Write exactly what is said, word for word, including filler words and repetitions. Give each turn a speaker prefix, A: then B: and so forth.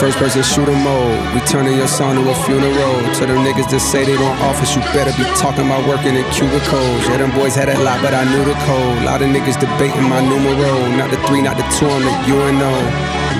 A: first person shooter mode. We turning your song to a funeral. To them niggas that say they want office, you better be talking about working in cubicles. Yeah, them boys had a lot, but I knew the code. Lot of niggas debating my numero. Not the three, not the two, I'm the U N O.